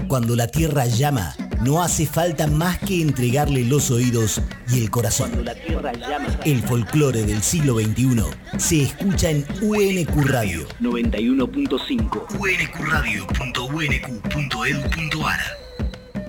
Cuando la tierra llama, no hace falta más que entregarle los oídos y el corazón. Cuando la tierra llama. El folclore del siglo XXI se escucha en UNQ Radio 91.5. unqradio.unq.edu.ar.